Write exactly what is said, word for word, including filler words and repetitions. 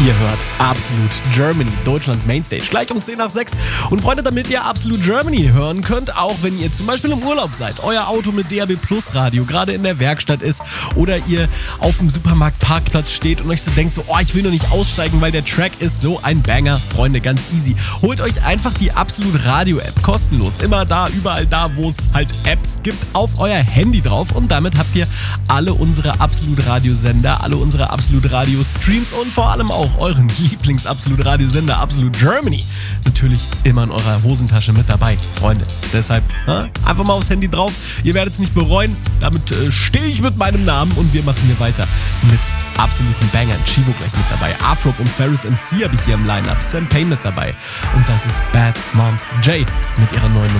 Ihr hört Absolut Germany, Deutschlands Mainstage, gleich um zehn nach sechs. Und Freunde, damit ihr Absolut Germany hören könnt, auch wenn ihr zum Beispiel im Urlaub seid, euer Auto mit D A B Plus Radio gerade in der Werkstatt ist oder ihr auf dem Supermarktparkplatz steht und euch so denkt, so, oh, ich will noch nicht aussteigen, weil der Track ist so ein Banger. Freunde, ganz easy. Holt euch einfach die Absolut Radio App kostenlos. Immer da, überall da, wo es halt Apps gibt, auf euer Handy drauf. Und damit habt ihr alle unsere Absolut Radiosender, alle unsere Absolut Radio Streams und vor allem auch euren Lieblings-Absolut-Radiosender Absolut Germany natürlich immer in eurer Hosentasche mit dabei, Freunde. Deshalb ha, einfach mal aufs Handy drauf. Ihr werdet es nicht bereuen. Damit äh, stehe ich mit meinem Namen und wir machen hier weiter mit absoluten Bangern. Chivo gleich mit dabei. Afrock und Ferris M C habe ich hier im Line-Up. Sam Payne mit dabei. Und das ist Bad Moms J mit ihrer neuen Nummer